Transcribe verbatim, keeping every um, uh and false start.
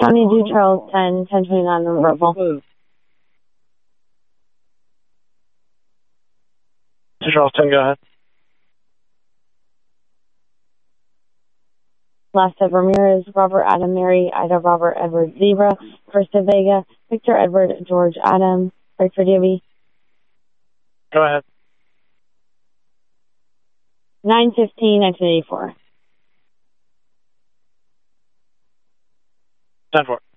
County Dew Charles ten, ten twenty-nine on Brooklyn. Charles ten, go ahead. Lasta Ramirez, Robert Adam Mary, Ida Robert Edward Zebra, Krista Vega, Victor Edward George Adam, Victor Gibby. Go ahead. nine fifteen, nineteen eighty-four. ten four.